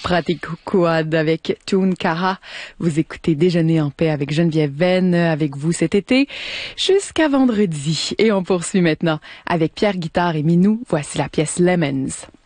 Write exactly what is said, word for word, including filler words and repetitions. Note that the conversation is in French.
Pratikouad avec Toon Kara. Vous écoutez Déjeuner en paix avec Geneviève Venn avec vous cet été jusqu'à vendredi. Et on poursuit maintenant avec Pierre Guitare et Minou. Voici la pièce Lemons.